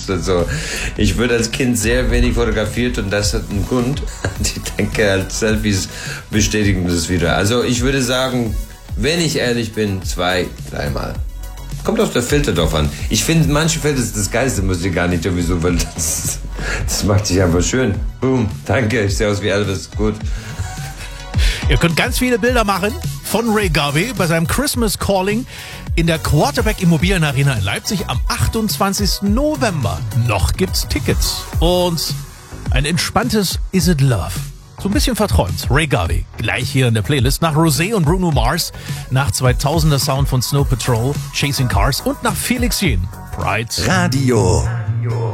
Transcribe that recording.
Also, ich wurde als Kind sehr wenig fotografiert und das hat einen Grund. Ich denke, als Selfies bestätigen das wieder. Also ich würde sagen, wenn ich ehrlich bin, 2, 3 Mal. Kommt auf der Filter drauf an. Ich finde, manche Filter ist das Geilste, muss ich gar nicht sowieso, weil das macht sich einfach schön. Boom, danke, ich sehe aus wie Elvis, gut. Ihr könnt ganz viele Bilder machen von Ray Garvey bei seinem Christmas Calling in der Quarterback Immobilienarena in Leipzig am 28. November. Noch gibt's Tickets und ein entspanntes Is It Love. So ein bisschen verträumt. Ray Garvey, gleich hier in der Playlist. Nach Rosé und Bruno Mars, nach 2000er Sound von Snow Patrol, Chasing Cars und nach Felix Jähn, Pride. Radio